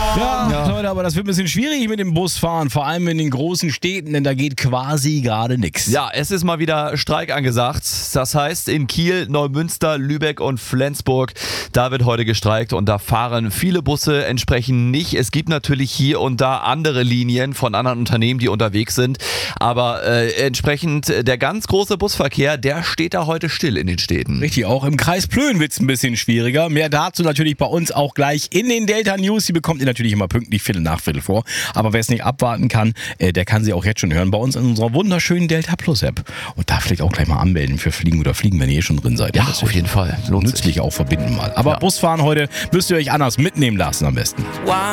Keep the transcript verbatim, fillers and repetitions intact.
Ja, ja, Leute, aber das wird ein bisschen schwierig mit dem Busfahren, vor allem in den großen Städten, denn da geht quasi gerade nichts. Ja, es ist mal wieder Streik angesagt. Das heißt, in Kiel, Neumünster, Lübeck und Flensburg, da wird heute gestreikt und da fahren viele Busse entsprechend nicht. Es gibt natürlich hier und da andere Linien von anderen Unternehmen, die unterwegs sind, aber äh, entsprechend der ganz große Busverkehr, der steht da heute still in den Städten. Richtig, auch im Kreis Plön wird es ein bisschen schwieriger. Mehr dazu natürlich bei uns auch gleich in den Delta News. Die bekommt ihr natürlich immer pünktlich Viertel nach Viertel vor. Aber wer es nicht abwarten kann, äh, der kann sie auch jetzt schon hören bei uns in unserer wunderschönen Delta Plus App. Und da vielleicht auch gleich mal anmelden für Fliegen oder Fliegen, wenn ihr eh schon drin seid. Ja, auf jeden Fall. Lohnt nützlich sich auch verbinden mal. Aber ja. Busfahren heute müsst ihr euch anders mitnehmen lassen am besten.